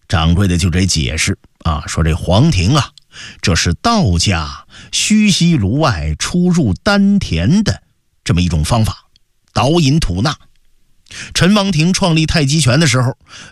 掌柜的就这解释啊，说这黄庭啊，这是道家虚息炉外出入丹田的这么一种方法，导引吐纳。陈王庭创立太极拳的时候，